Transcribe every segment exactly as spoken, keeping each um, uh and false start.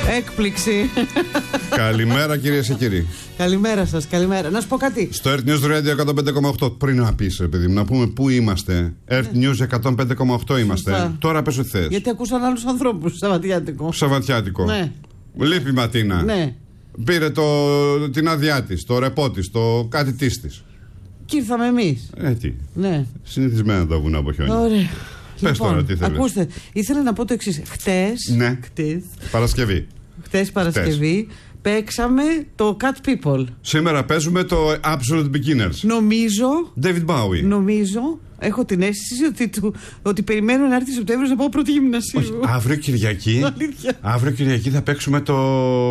Έκπληξη. Καλημέρα κυρίες και κύριοι. Καλημέρα σας, καλημέρα. Να σου πω κάτι. Στο Earth News Radio εκατόν πέντε κόμμα οκτώ. Πριν να πεις, παιδί μου, να πούμε πού είμαστε. Earth News εκατόν πέντε κόμμα οκτώ είμαστε. Σωστά. Τώρα πες ότι θες. Γιατί ακούσαν άλλους ανθρώπους. Σαββατιάτικο. Σαββατιάτικο. Ναι. Λείπει η Ματίνα. Ναι. Πήρε το, την άδειά της, το ρεπό της, το κάτι της της. Και ήρθαμε εμείς. Ε, τι. Ναι. Συνηθισμένα τα βουνά από χιόνια. Ωραία. Πες Λοιπόν, τώρα τι θέλεις. ακούστε, ήθελα να πω το εξής. Χτες, Ναι. χτες, Παρασκευή. χτες Παρασκευή, παίξαμε το Cat People. Σήμερα παίζουμε το Absolute Beginners. Νομίζω, David Bowie. νομίζω, έχω την αίσθηση ότι, του, ότι περιμένω να έρθει Σεπτέμβριος να πάω πρώτη γυμνασίου. Όχι, αύριο Κυριακή. Αλήθεια. Αύριο Κυριακή θα παίξουμε το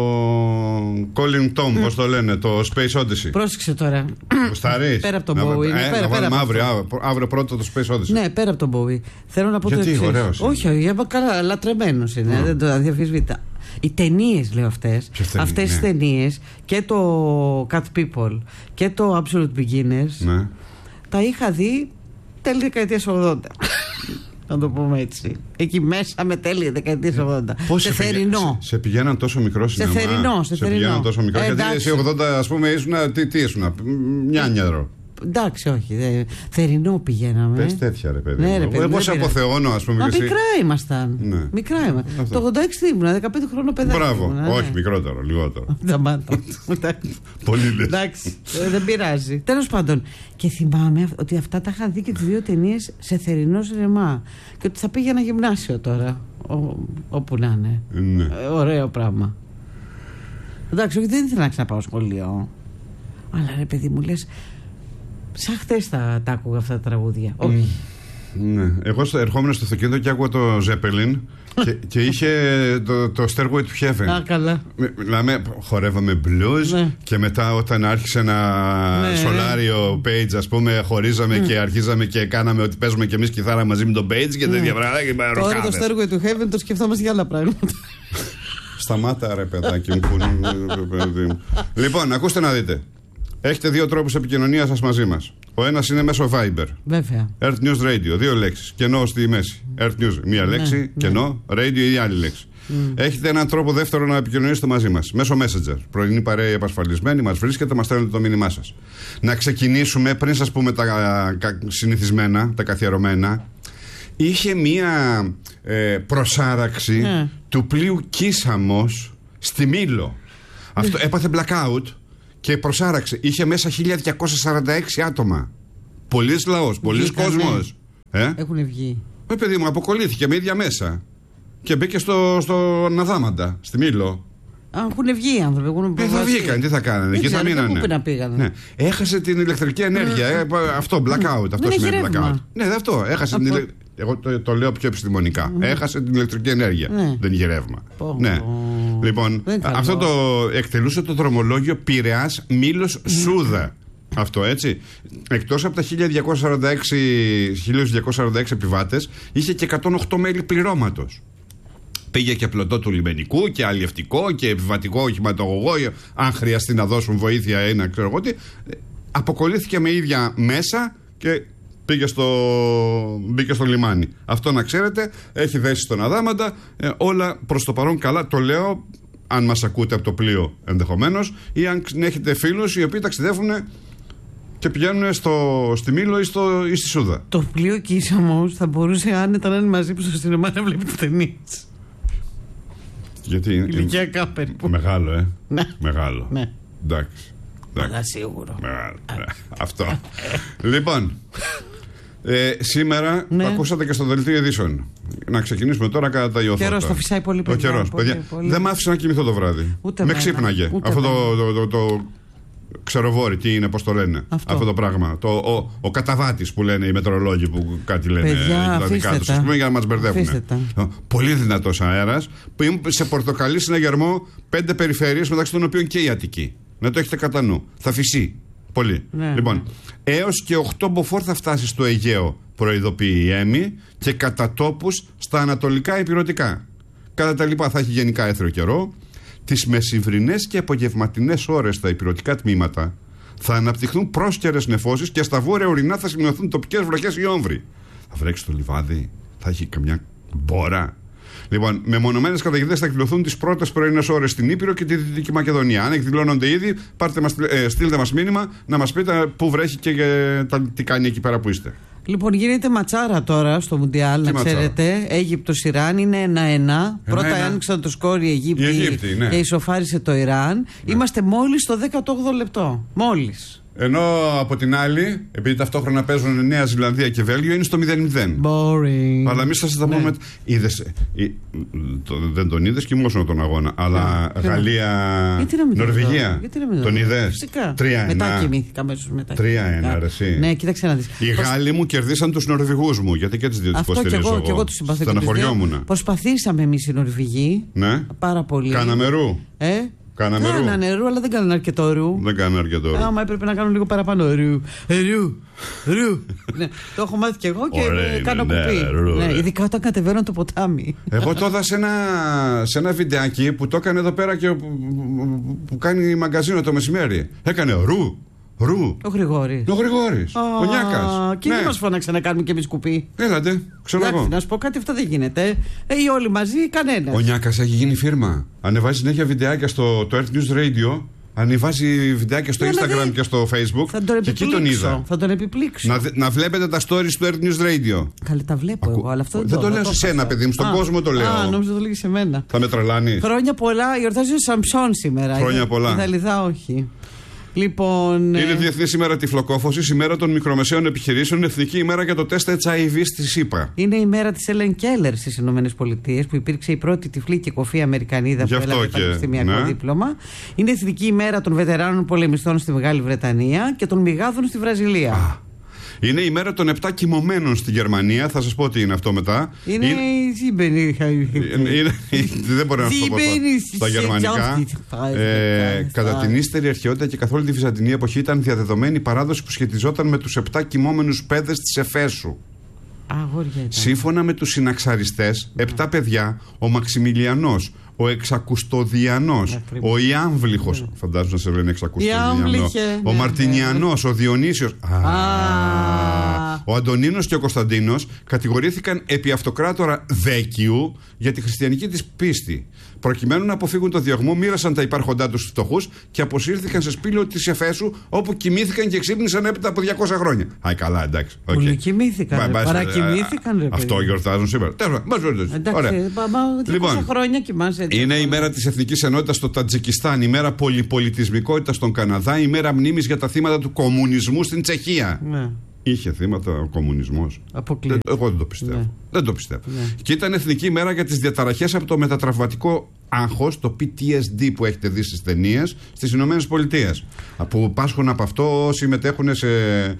Colin Tom, πώς το λένε, το Space Odyssey. Πρόσεξε τώρα. Γουστάρεις? Πέρα από τον Να- Bowie. ε, είναι να πέρα, πέρα βάλουμε από αύριο, αυτό. αύριο, αύριο πρώτο το Space Odyssey. Ναι, πέρα από τον Bowie. Θέλω να πω Γιατί, το εξής. ωραίος είναι. Όχι, όχι, για καλά, λατρεμένος είναι. Mm. Δεν το αδιαφυσβήτα. Οι ταινίες, λέω αυτές. Ποιες ταινίες, Αυτές τις ναι. ταινίες και το Cat People και το Absolute Beginners Ναι. τα είχα δει τέλη δεκαετίας ογδόντα. Να το πούμε έτσι. Εκεί μέσα με τέλη δεκαετίας ογδόντα. Πώς σε σε πηγα- θερινό. Σε, σε πηγαίναν τόσο μικρό σινεμά. θερινό, σε θερινό. πηγαίναν τόσο μικρό. Ε, γιατί εντάξει. εσύ ογδόντα, ας πούμε, ήσουν. Τι, τι ήσουν, νιάνιαρο. Εντάξει, όχι. Δε, θερινό πηγαίναμε. Πες τέτοια, ρε παιδί. Ναι, μου. ρε, παιδί, Εγώ δεν σε πειράζει. αποθεώνω, ας πούμε. Μα και εσύ. μικρά ήμασταν. Ναι. Μικρά ήμασταν. Αυτό. Το ογδόντα έξι τι ήμουνα, δεκαπέντε χρόνο παιδάκι. Μπράβο. ήμουνα, Όχι, ναι. μικρότερο, λιγότερο. Σταμάτα. Εντάξει. Πολύ λες. Εντάξει, ε, δεν πειράζει. Τέλος πάντων. Και θυμάμαι αυ- ότι αυτά τα είχα δει και τις δύο ταινίες σε θερινό σινεμά. Και ότι θα πήγαινα γυμνάσιο τώρα. Ο, όπου να είναι. Ναι. Ε, ωραίο πράγμα. Εντάξει, όχι, δεν ήθελα να ξαναπάω σχολείο. Αλλά ρε παιδί μου, λες. Σαν χτες τα, τα άκουγα αυτά τα τραγούδια. Όχι. Ναι. Εγώ στο, ερχόμενο στο αυτοκίνητο και άκουγα το Zeppelin και, και είχε το, το Stairway to Heaven. Α, καλά. Με- Μιλάμε, χορεύαμε blues Ναι. και μετά όταν άρχισε ένα Ναι. σολάριο Page, ας πούμε, χωρίζαμε και αρχίζαμε και κάναμε ότι παίζουμε κι εμείς κιθάρα μαζί με τον Page και τέτοια πράγματα και με Τώρα το ροκάδες. Stairway to Heaven το σκεφτόμαστε για άλλα πράγματα. Σταμάτα ρε παιδάκι μου, που είναι, παιδί μου. Λοιπόν, ακούστε να δείτε. Έχετε δύο τρόπους επικοινωνίας σας μαζί μας. Ο ένας είναι μέσω Viber. Βέβαια. Earth News Radio, δύο λέξεις. Κενό στη μέση. Earth News, μία λέξη. ναι. Κενό, Radio η άλλη λέξη. Έχετε έναν τρόπο δεύτερο να επικοινωνήσετε μαζί μας. Μέσω Messenger. Πρωινή παρέα επασφαλισμένη, μας βρίσκεται, μας στέλνετε το μήνυμά σας. Να ξεκινήσουμε, πριν σας πούμε τα κα- συνηθισμένα, τα καθιερωμένα. Είχε μία ε, προσάραξη Ναι. του πλοίου Κίσαμος στη Μήλο. Αυτό έπαθε blackout και προσάραξε. Είχε μέσα χίλια διακόσια σαράντα έξι άτομα. Πολύς λαός, πολύς Βγήκανε. κόσμος. Ε? Έχουν βγει. Ε, παιδί μου, αποκολλήθηκε με ίδια μέσα. Και μπήκε στο, στο Ναδάμαντα, στη Μήλο. Α, έχουν βγει οι άνθρωποι. Έχουν Ε, θα βγήκαν, τι θα κάνανε, εκεί θα ξέρω, δεν μείνανε. πού να πήγανε. Ναι. Έχασε την ηλεκτρική ενέργεια. Ε, αυτό, blackout. Αυτό έχει σημαίνει ρεύμα. blackout. Ναι, αυτό. Έχασε Από- την ηλε- Εγώ το, το λέω πιο επιστημονικά. Έχασε την ηλεκτρική ενέργεια. Ναι. Δεν είχε ρεύμα. Πω, Ναι. πω. Λοιπόν, Δεν καλό. αυτό το εκτελούσε το δρομολόγιο Πειραιάς Μήλος Σούδα. Αυτό έτσι. Εκτός από τα χίλια διακόσια σαράντα έξι, χίλια διακόσια σαράντα έξι επιβάτες, είχε και εκατόν οκτώ μέλη πληρώματος. Πήγε και πλωτό του λιμενικού και αλλιευτικό και επιβατικό οχηματογωγό, αν χρειαστεί να δώσουν βοήθεια ή να ξέρω εγώ τι. Αποκολλήθηκε με ίδια μέσα και πήγε στο, μπήκε στο λιμάνι. Αυτό να ξέρετε, έχει δέσει στον Αδάμαντα. Ε, όλα προς το παρόν καλά. Το λέω, αν μας ακούτε από το πλοίο ενδεχομένως, ή αν έχετε φίλους οι οποίοι ταξιδεύουν και πηγαίνουν στο, στη Μήλο ή, στο, ή στη Σούδα. Το πλοίο Κίσαμος θα μπορούσε άνετα να είναι μαζί που στο σινεμά να βλέπει τις ταινίες. Γιατί είναι, Ηλικιακά περίπου. μεγάλο, ε. Ναι. Μεγάλο. Ναι. Εντάξει. Εντάξει. Αλλά σίγουρο. Μεγάλο. Ναι. Αυτό. Λοιπόν, ε, σήμερα Ναι. το ακούσατε και στο δελτίο ειδήσεων. Να ξεκινήσουμε τώρα κατά τα ιωθώτα. Καιρός, το φυσάει πολύ, Ο παιδιά, καιρός, πολύ, παιδιά. πολύ. Δεν μ' άφησε να κοιμηθώ το βράδυ. Ούτε Με εμένα. ξύπναγε. Ούτε Αυτό το, εμένα. το, το, το ξεροβόρι, τι είναι, πώς το λένε. Αυτό. το πράγμα. Το, ο, ο καταβάτης που λένε οι μετεωρολόγοι που κάτι λένε. Παιδιά, τα δικά αφήστε τους, τα. ας πούμε, για να μας μπερδεύουν. Αφήστε τα. Πολύ δυνατός αέρας που είναι σε πορτοκαλί συναγερμό πέντε περιφέρειες μεταξύ των οποίων και η Αττική. Να το έχετε κατά νου. Θα φυσεί. Πολύ. Ναι, λοιπόν, ναι. έως και οκτώ μποφόρ θα φτάσει στο Αιγαίο, προειδοποιεί η ΕΜΗ, και κατά τόπους στα ανατολικά ηπειρωτικά. Κατά τα λοιπά θα έχει γενικά έθριο καιρό. Τις μεσημβρινές και απογευματινές ώρες στα ηπειρωτικά τμήματα θα αναπτυχθούν πρόσκαιρες νεφώσεις και στα βόρεια ορεινά θα σημειωθούν τοπικές βροχές ή όμβροι. Θα βρέξει το λιβάδι, θα έχει καμιά μπόρα. Λοιπόν, μεμονωμένες καταγγελίες θα εκδηλωθούν τις πρώτες πρωινές ώρες στην Ήπειρο και τη Δυτική Μακεδονία. Αν εκδηλώνονται ήδη, πάρτε μας, ε, στείλτε μας μήνυμα να μας πείτε πού βρέχει και ε, τα, τι κάνει εκεί πέρα που είστε. Λοιπόν, γίνεται ματσάρα τώρα στο Μουντιάλ, να ματσάρα? ξέρετε. Αίγυπτος-Ιράν είναι ένα-ένα. Πρώτα άνοιξαν το σκόρ οι Αιγύπτιοι, η Αιγύπτη, ναι. και ισοφάρισε το Ιράν. Ναι. Είμαστε μόλις στο δέκατο όγδοο λεπτό. Μόλις. Ενώ από την άλλη, επειδή ταυτόχρονα παίζουν Νέα Ζηλανδία και Βέλγιο, είναι στο μηδέν μηδέν. Boring. Αλλά εμείς θα σας τα πούμε. Είδες, δεν τον είδες και ήμουν τον αγώνα. Αλλά Γαλλία-Νορβηγία. Τον είδες? Φυσικά. τρία ένα. Μετά κοιμήθηκα αμέσως μετά. τρία ένα, ρε εσύ. Ναι, κοίταξε να δεις. Οι Γάλλοι μου κερδίσαν τους Νορβηγούς μου, γιατί και τις δύο τις υποστηρίζω. Αυτό και εγώ τους συμπαθώ. Στεναχωριόμουν. Προσπαθήσαμε εμείς οι Νορβηγοί. Ναι. Πάρα πολύ. Κάναμε ρου. Ε? Κάναμε ρου. Κάνανε ρου, αλλά δεν κάνανε αρκετό ρου. Δεν κάνανε αρκετό ρου. Άμα έπρεπε να κάνω λίγο παραπάνω ρου. Ρου. Ρου. Ναι, το έχω μάθει κι εγώ και Ωραία, κάνω ναι, κουπί. ναι, ρου, Ναι, ναι. ειδικά όταν κατεβαίνω το ποτάμι. Εγώ το είδα σε ένα, σε ένα βιντεάκι που το έκανε εδώ πέρα και που, που, που κάνει μαγκαζίνο το μεσημέρι. Έκανε ρου. Ρου. Ο Γρηγόρης. Ο Γρηγόρης. Ο Νιάκας. Και δεν μας φώναξε να κάνουμε κι εμείς κουπί. Έλατε, ξέρω εγώ. Εντάξει, να σου πω κάτι, αυτό δεν γίνεται. Ε, ή όλοι μαζί ή κανένα. Ο Νιάκας έχει γίνει φίρμα. Ανεβάζει συνέχεια βιντεάκια στο το Earth News Radio. Ανεβάζει βιντεάκια στο Δηλαδή, Instagram και στο Facebook. Θα τον και εκεί τον είδα. Θα τον επιπλήξω. Να, να βλέπετε τα stories του Earth News Radio. Καλή, τα βλέπω Ακού... εγώ, αλλά αυτό δεν δεν το, το λέω σε σένα, παιδί μου, στον α, κόσμο το λέω. Α, νόμιζα το λέγει σε μένα. Θα με τρελάνει. Χρόνια πολλά, γιορτάζει ο Σαμψόν σήμερα. Χρόνια πολλά. Η Δαλιδά όχι. Λοιπόν, είναι Διεθνής ημέρα τυφλοκόφωσης, ημέρα των μικρομεσαίων επιχειρήσεων, εθνική ημέρα για το τεστ έιτς άι βι στη ΣΥΠΑ. Είναι η μέρα της Έλεν Κέλλερ στις Ηνωμένες Πολιτείες, που υπήρξε η πρώτη τυφλή και κοφή Αμερικανίδα που έλαβε πανεπιστημιακό ναι. δίπλωμα. Είναι εθνική ημέρα των βετεράνων πολεμιστών στη Μεγάλη Βρετανία και των μηγάδων στη Βραζιλία. Α. Είναι η μέρα των επτά κοιμωμένων στη Γερμανία. Θα σας πω τι είναι αυτό μετά. Είναι η Ζήμπενη. Δεν μπορώ να σου το πω στα γερμανικά. Κατά την ύστερη αρχαιότητα και καθ' όλη τη Βυζαντινή εποχή ήταν διαδεδομένη παράδοση που σχετιζόταν με τους επτά κοιμόμενους παιδες της Εφέσου. Σύμφωνα με τους συναξαριστές, επτά παιδιά, ο Μαξιμιλιανός, ο Εξακουστοδιανός, ο Ιάμβλιχος, φαντάζομαι να σε λένε Εξακουστοδιανό, ο Μαρτινιανός, ο Διονύσιος, ο Αντωνίνος και ο Κωνσταντίνος κατηγορήθηκαν επί αυτοκράτορα Δέκιου για τη χριστιανική της πίστη. Προκειμένου να αποφύγουν το διωγμό, μοίρασαν τα υπάρχοντά τους στους φτωχούς και αποσύρθηκαν σε σπήλαιο της Εφέσου, όπου κοιμήθηκαν και ξύπνησαν έπειτα από διακόσια χρόνια. Αι, καλά, εντάξει. Okay. Πολύ κοιμήθηκαν. Παρακοιμήθηκαν, ρε. Αυτό γιορτάζουν σήμερα. Εντάξει, διακόσια χρόνια κοιμάσαι. Είναι η μέρα της Εθνικής Ενότητας στο Τατζικιστάν, η μέρα πολυπολιτισμικότητας στον Καναδά, η μέρα μνήμης για τα θύματα του κομμουνισμού στην Τσεχία. Ναι. Είχε θύματα ο κομμουνισμός. Αποκλεί. Εγώ δεν το πιστεύω. Ναι. Δεν το πιστεύω. Ναι. Και ήταν εθνική μέρα για τις διαταραχές από το μετατραυματικό άγχος, το πι τι ες ντι που έχετε δει στις ταινίες, στις Ηνωμένες Πολιτείες. Που πάσχουν από αυτό, συμμετέχουν σε,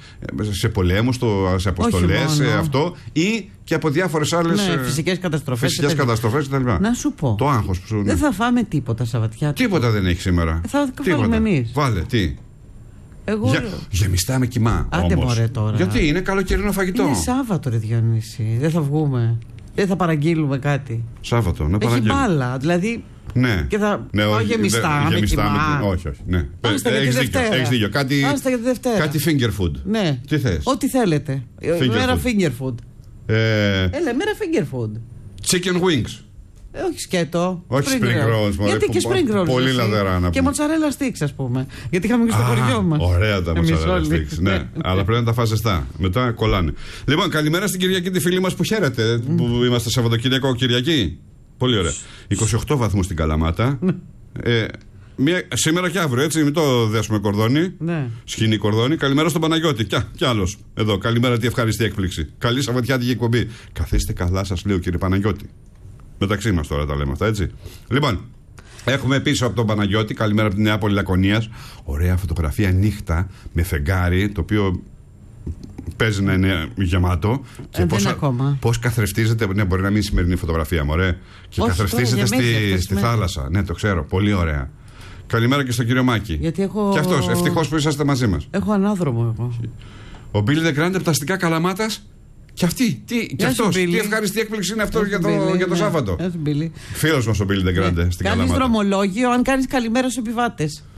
σε πολέμους, σε αποστολές, σε αυτό, ή και από διάφορες άλλες ναι, φυσικές καταστροφές. Φυσικές καταστροφές κτλ. Να σου πω. Το άγχος που σου. Δεν θα φάμε τίποτα Σαββατιάτικα. Τίποτα δεν έχει σήμερα. Θα βάλουμε εμείς. Βάλε, τι. Εγώ... Για, γεμιστά με κοιμά. Άντε όμως. Μωρέ τώρα. Γιατί είναι καλοκαιρινό φαγητό. Είναι Σάββατο, ρε Διονύση. Δεν θα βγούμε. Δεν θα παραγγείλουμε κάτι. Σάββατο, να παραγγείλουμε. Έχει μπάλα, δηλαδή. Ναι. Και θα ναι, πάω όχι, γεμιστά, δε, με γεμιστά κοιμά. Με, όχι, όχι. Ναι. Άστα για τη Δευτέρα. Έχεις δίκιο. Κάτι, Άστα για τη Δευτέρα. Κάτι finger food. Ναι. Τι θες. Ό,τι θέλετε. Finger μέρα food. finger food. Ε... Έλα, μέρα finger food. Chicken wings. Ε, όχι σκέτο. Όχι spring rolls. Γιατί και spring rolls. Πολύ λαδερά να και mozzarella sticks, ας πούμε. Γιατί είχαμε και στο χωριό μας. Ωραία τα mozzarella sticks. Ναι, αλλά πρέπει να τα φας ζεστά. Μετά κολλάνε. Λοιπόν, καλημέρα στην Κυριακή, τη φίλη μας που χαίρετε. Που είμαστε Σαββατοκύριακο Κυριακή. Πολύ ωραία. είκοσι οκτώ βαθμούς στην Καλαμάτα. ε, μία, σήμερα και αύριο, έτσι, μην το δέσουμε κορδόνι. Ναι. Σκηνή κορδόνι. Καλημέρα στον Παναγιώτη. Κι, κι άλλος. Εδώ. Καλημέρα, τι ευχαριστή έκπληξη. Καλή Σαββατιάτικη εκπομπή. Καθίστε καλά, σας λέω, κύριε Παναγιώτη. Μεταξύ μας τώρα τα λέμε αυτά, έτσι. Λοιπόν, έχουμε πίσω από τον Παναγιώτη, καλημέρα από τη Νέα Πόλη Λακωνίας. Ωραία φωτογραφία νύχτα με φεγγάρι, το οποίο παίζει να είναι γεμάτο. Και ε, πώς, ακόμα. πώς καθρεφτίζεται. Ναι, μπορεί να μην είναι σημερινή φωτογραφία, μωρέ. Και όχι, καθρεφτίζεται στη, στη θάλασσα. Ναι, το ξέρω. Πολύ ωραία. Καλημέρα και στον κύριο Μάκη. Γιατί έχω... Και αυτός, ευτυχώς που είσαστε μαζί μας. Έχω ανάδρομο εγώ. Ο Μπίλι Ντεγκράντε από τα αστικά Καλαμάτας. Και αυτή, τι, και αυτός, τι ευχάριστη έκπληξη είναι αυτό για το, Billy, για το ναι. Σάββατο. Φίλος μας ο Μπίλι Ντεγκράντε στην Καλαμάτα. Κάνεις δρομολόγιο αν κάνεις καλημέρα στους επιβάτες.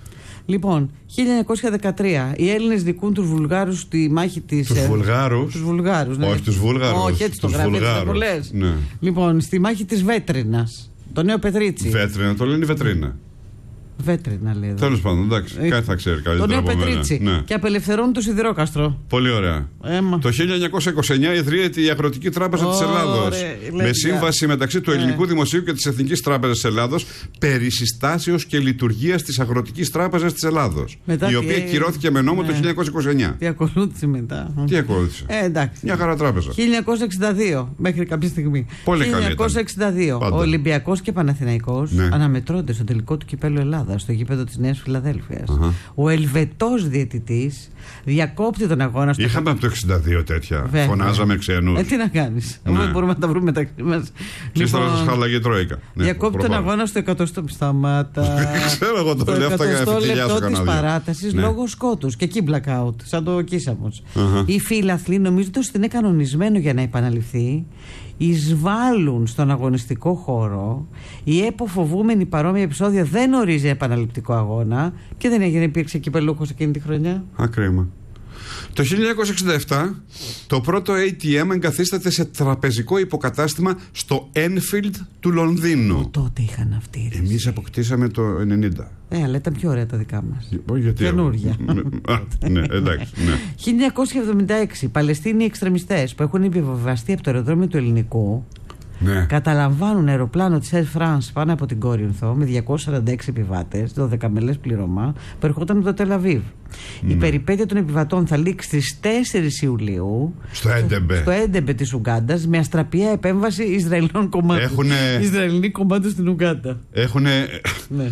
Λοιπόν, χίλια εννιακόσια δεκατρία οι Έλληνες νικούν τους Βουλγάρους στη μάχη της. Τους Βουλγάρους. Τους Βουλγάρους, ναι. Όχι, τους Βούλγαρους. Όχι, έτσι το γράφει. Ναι. Λοιπόν, στη μάχη της Βέτρινας. Το νέο Πετρίτσι. Βέτρινα, το λένε Βετρίνα. Βέτρινα λέει. Τέλος πάντων, εντάξει, ε, κάτι θα ξέρει καλύτερα. Το νέο Πετρίτσι. Ναι. Και απελευθερώνουν το σιδηρόκαστρο. Πολύ ωραία. Έμα. Το χίλια εννιακόσια είκοσι εννιά ιδρύεται η Αγροτική Τράπεζα της Ελλάδος. Με σύμβαση μεταξύ του Ελληνικού ε. Δημοσίου και της Εθνικής Τράπεζας της Ελλάδος περί συστάσεως και λειτουργίας της Αγροτικής Τράπεζας της Ελλάδος. Μετά η οποία και... κυρώθηκε με νόμο ναι. το χίλια εννιακόσια είκοσι εννιά. Τι ακολούθησε μετά. Τι ακολούθησε. Ε, εντάξει. Μια χαρά τράπεζα. χίλια εννιακόσια εξήντα δύο μέχρι κάποια στιγμή. Πολύ χίλια εννιακόσια εξήντα δύο ο Ολυμπιακός και Παναθηναϊκός ναι. αναμετρώνται στο τελικό του κυπέλλου Ελλάδας στο γήπεδο της Νέας Φιλαδέλφειας. Uh-huh. Ο Ελβετός διαιτητής διακόπτει τον αγώνα στο. Είχαμε από το εξήντα δύο τέτοια. Βέβαια. Φωνάζαμε ξένους. Ε, τι να κάνεις. Ναι. Δεν μπορούμε να τα βρούμε μεταξύ μας. Και λοιπόν, τώρα σας χάλαγε τρόικα. Ναι, διακόπτει τον αγώνα στο εκατοστό. Σταμάτα. Ξέρω εγώ το λέω αυτά για το λεπτό της παράτασης ναι. λόγω σκότους. Και εκεί blackout. Σαν το Κίσαμος. Uh-huh. Οι φίλαθλοι νομίζοντας ότι είναι κανονισμένο για να επαναληφθεί. Εισβάλλουν στον αγωνιστικό χώρο. Η ΕΠΟ φοβούμενη παρόμοια επεισόδια δεν ορίζει επαναληπτικό αγώνα και δεν έγινε, υπήρξε κυπελούχος εκείνη τη χρονιά. Ακρίμα. Το χίλια εννιακόσια εξήντα επτά το πρώτο έι τι εμ εγκαθίσταται σε τραπεζικό υποκατάστημα στο Enfield του Λονδίνου. Ο, τότε είχαν αυτοί. Εμείς αποκτήσαμε το ενενήντα. Ε, αλλά ήταν πιο ωραία τα δικά μας. Γιατί. Καινούργια. Ναι, εντάξει. Ναι. χίλια εννιακόσια εβδομήντα έξι Παλαιστίνοι εξτρεμιστές που έχουν επιβιβαστεί από το αεροδρόμιο του Ελληνικού. Ναι. Καταλαμβάνουν αεροπλάνο της Air France πάνω από την Κόρινθο με διακόσιους σαράντα έξι επιβάτες, δώδεκα μελές πλήρωμα, που ερχόταν από το Τελαβίβ. Mm. Η περιπέτεια των επιβατών θα λήξει στις τέσσερις Ιουλίου στο Έντεμπε, στο Έντεμπε της Ουγκάντας με αστραπιαία επέμβαση Ισραηλινών κομμάτων. Έχουνε... Ισραηλινοί κομμάτων στην Ουγκάντα. Έχουν ναι.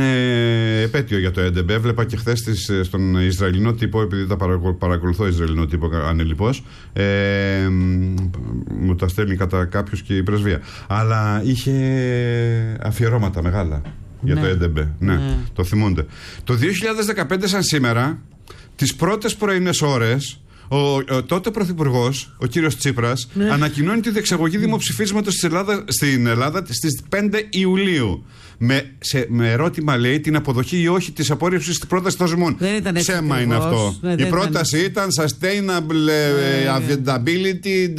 επέτειο για το Έντεμπε. Έβλεπα και χθες στον Ισραηλινό τύπο, επειδή τα παρακολουθώ Ισραηλινό τύπο ανελιπώς. Ε, μου τα στέλνει κατά κάποιους και η πρεσβεία. Αλλά είχε αφιερώματα μεγάλα για ναι. το Έντεμπε. Ναι, ναι, το θυμούνται. Το δύο χιλιάδες δεκαπέντε, σαν σήμερα, τις πρώτες πρωινές ώρες, ο, ο τότε πρωθυπουργός, ο κύριος Τσίπρας, ναι. ανακοινώνει τη διεξαγωγή δημοψηφίσματος στην Ελλάδα, στην Ελλάδα στις πέντε Ιουλίου. Με, σε, με ερώτημα, λέει, την αποδοχή ή όχι της απόρριψης της πρότασης των ζυμών. Ψέμα είναι αυτό. Ναι, η πρόταση ήταν, ήταν sustainable uh, availability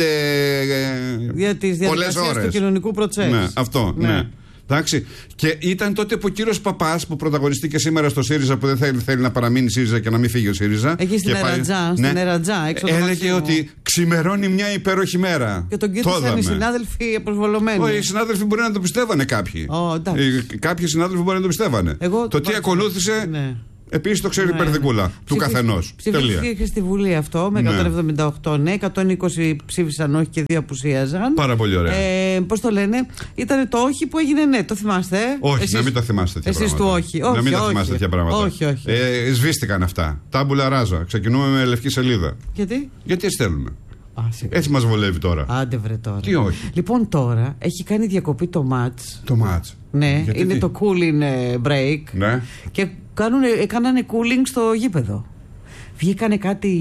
για τις διαδικασίες του κοινωνικού προτσέσου. Ναι, αυτό, ναι. ναι. Εντάξει. Και ήταν τότε που ο κύριος Παπάς, που πρωταγωνιστήκε σήμερα στο ΣΥΡΙΖΑ, που δεν θέλει, θέλει να παραμείνει ΣΥΡΙΖΑ και να μην φύγει ο ΣΥΡΙΖΑ. Εκεί στην Ερατζά, ναι, στην Ερατζά, έξω το έλεγε ότι ξημερώνει μια υπέροχη μέρα. Και τον κοίτασαν οι συνάδελφοι προσβολωμένοι. Οι συνάδελφοι μπορεί να το πιστεύανε κάποιοι. Oh, κάποιοι συνάδελφοι μπορεί να το πιστεύανε. Εγώ, το τι ακολούθησε. Ναι. Επίσης το ξέρει η ναι, περδικούλα ναι. του καθενός. Ψήφισε στη Βουλή αυτό με εκατόν εβδομήντα οκτώ ναι, εκατόν είκοσι ψήφισαν όχι και δύο απουσίαζαν. Πάρα πολύ ωραία. Ε, πώς το λένε, ήταν το όχι που έγινε ναι, το θυμάστε. Όχι, εσείς, να μην το θυμάστε τέτοια εσείς πράγματα. Εσείς του όχι. όχι. Να μην όχι, τα θυμάστε τέτοια πράγματα. Όχι, όχι. Ε, σβήστηκαν αυτά. Τάμπουλα ράζα. Ξεκινούμε με λευκή σελίδα. Γιατί? Γιατί έτσι θέλουμε. Α, έτσι μας βολεύει τώρα. Άντε βρε τώρα. Τι όχι. Λοιπόν τώρα έχει κάνει διακοπή το match. Το match. Ναι, γιατί είναι τι? το cooling break. Ναι. Και κάνουνε, έκανανε cooling στο γήπεδο. Βγήκανε κάτι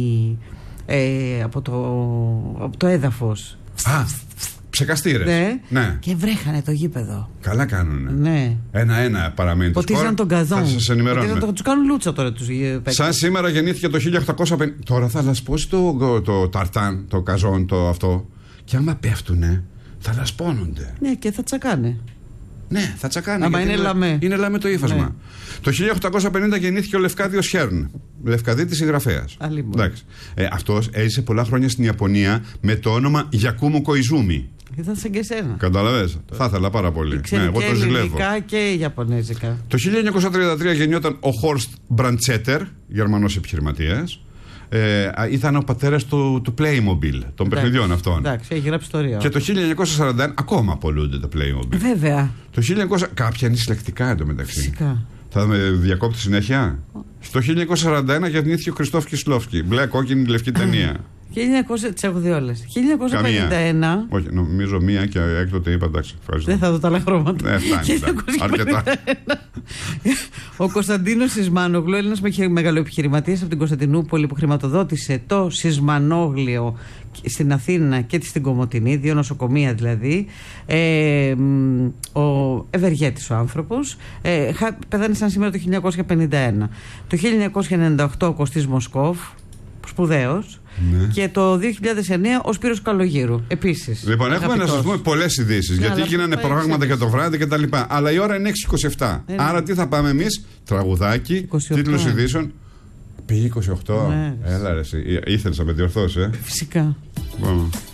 ε, από, το, από το έδαφος. Α, ψεκαστήρες. Ναι. ναι. Και βρέχανε το γήπεδο. Καλά κάνουνε. Ναι. Ένα-ένα παραμένει. Ποτίζαν τον καζόν. Θα σας ενημερώνουμε. Θα τους κάνουν λούτσα τώρα τους παίκτες. Σαν σήμερα γεννήθηκε το χίλια οκτακόσια πενήντα. Τώρα θα λασπώσει το, το, το ταρτάν, το καζόν, το αυτό. Και άμα πέφτουνε, θα λασπώνονται. Ναι, και θα τσακάνε. Ναι, θα τσακάνε. Άμα είναι λαμέ. Είναι λαμέ το ύφασμα. Ναι. Το χίλια οκτακόσια πενήντα γεννήθηκε ο Λευκάδιος Χέρν. Λευκαδίτης συγγραφέας. Ε, αυτός έζησε πολλά χρόνια στην Ιαπωνία με το όνομα Γιακούμο Κοϊζούμι. Ήταν σαν και εσένα. Καταλαβες. Θα ήθελα πάρα πολύ. Ναι, εγώ και το ζηλεύω. ελληνικά και Ιαπωνέζικα. Το χίλια εννιακόσια τριάντα τρία γεννιόταν ο Χόρστ Μπραντσέτερ, Γερμανός επιχειρηματίας. Ε, ήταν ο πατέρας του, του Playmobil, των παιχνιδιών αυτών. Εντάξει, έχει γράψει ιστορία. Και το χίλια εννιακόσια σαράντα ένα ακόμα απολούνται τα Playmobil. Βέβαια. Το χίλια εννιακόσια... Κάποια είναι συλλεκτικά εντωμεταξύ. Φυσικά. Θα με διακόπτει συνέχεια. Στο χίλια εννιακόσια σαράντα ένα γεννήθηκε ο Χριστόφ Κισλόφσκι. Μπλε, κόκκινη, λευκή ταινία. χίλια εννιακόσια, τις έχω δει όλες. χίλια εννιακόσια πενήντα ένα. Καμία. Όχι, νομίζω μία και έκτοτε είπα εντάξει. Δεν θα δω τα άλλα χρώματα. Ναι, φτάνει. Αρκετά. Ο Κωνσταντίνος Σισμάνογλου, Έλληνας μεγαλοεπιχειρηματίας από την Κωνσταντινούπολη που χρηματοδότησε το Σισμανόγλιο στην Αθήνα και στην Κομοτηνή, δύο νοσοκομεία δηλαδή. Ε, ο ευεργέτης ο άνθρωπος. Ε, πέθανε σαν σήμερα το χίλια εννιακόσια πενήντα ένα. Το χίλια εννιακόσια ενενήντα οκτώ ο Κωστής Μοσκόφ, σπουδαίος. Ναι. Και το δύο χιλιάδες εννέα ο Σπύρος Καλογύρου. Επίσης. Λοιπόν, έχουμε να σας πούμε πολλές ειδήσεις. Ναι, γιατί γίνανε προγράμματα για το βράδυ και τα λοιπά. Αλλά η ώρα είναι έξι και είκοσι επτά. Ναι. Άρα τι θα πάμε εμείς? Τραγουδάκι, τίτλος ειδήσεων. Πήγε είκοσι οκτώ. Ναι. Έλα ρε, ήθελες να με διορθώσεις, ε. Φυσικά. Bueno.